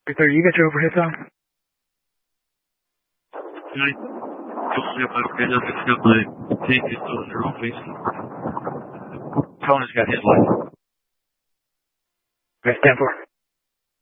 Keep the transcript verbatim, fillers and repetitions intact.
three thirty, you got your overhead on? I don't know if I've got enough except my tank is still in their own face. Tony's got his light. Okay, stand for.